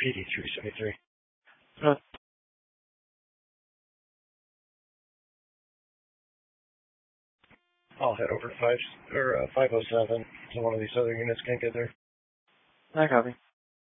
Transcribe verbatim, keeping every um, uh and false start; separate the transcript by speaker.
Speaker 1: P D three seventy-three.
Speaker 2: Uh,
Speaker 1: I'll head over to five or uh, five oh seven so one of these other units can't get there.
Speaker 2: I copy.